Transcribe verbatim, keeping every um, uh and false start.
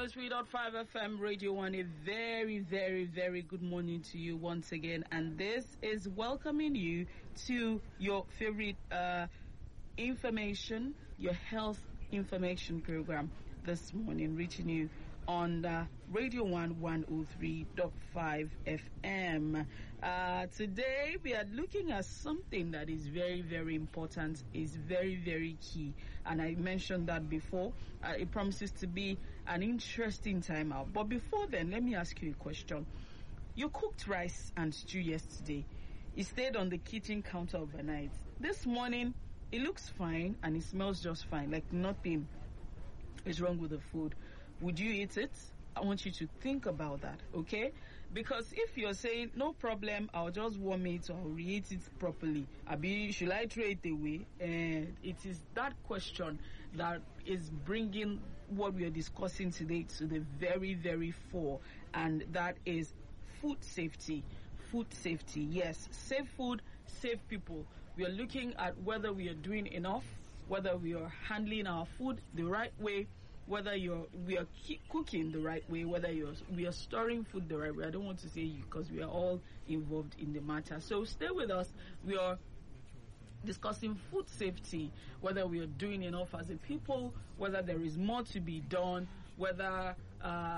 oh three point five F M Radio one. A very, very, very good morning to you once again. And this is welcoming you to your favorite uh, information, your health information program this morning, reaching you on uh, Radio one one oh three point five F M. Uh, today we are looking at something that is very, very important, is very, very key. And I mentioned that before. Uh, it promises to be an interesting time out. But before then, let me ask you a question. You cooked rice and stew yesterday. It stayed on the kitchen counter overnight. This morning, it looks fine and it smells just fine, like nothing is wrong with the food. Would you eat it? I want you to think about that, okay? Because if you're saying, no problem, I'll just warm it or I'll reheat it properly, Abi, should I throw it away? And it is that question that is bringing what we are discussing today to the very, very fore. And that is food safety. Food safety, yes. Safe food, safe people. We are looking at whether we are doing enough, whether we are handling our food the right way, whether you're we are cooking the right way, whether you're we are storing food the right way. I don't want to say you because we are all involved in the matter. So stay with us. We are discussing food safety, whether we are doing enough as a people, whether there is more to be done, whether uh